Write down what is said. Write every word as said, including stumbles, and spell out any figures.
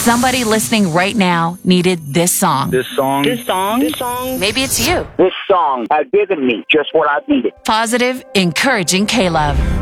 Somebody listening right now needed this song. This song. This song. This song. Maybe it's you. This song has given me just what I needed. Positive, encouraging K-Love.